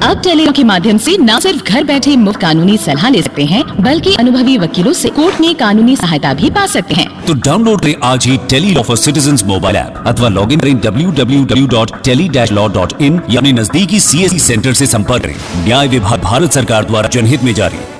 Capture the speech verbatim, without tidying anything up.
अब टेलीलॉ के माध्यम से न सिर्फ घर बैठे मुफ्त कानूनी सलाह ले सकते हैं, बल्कि अनुभवी वकीलों से कोर्ट में कानूनी सहायता भी पा सकते हैं। तो डाउनलोड करें आज ही Tele-Law for citizens mobile app अथवा लॉग इन करें W W W dot tele dash law dot in या अपने नजदीकी सी एस सी सेंटर से संपर्क करें। न्याय विभाग भारत सरकार द्वारा जनहित में जारी।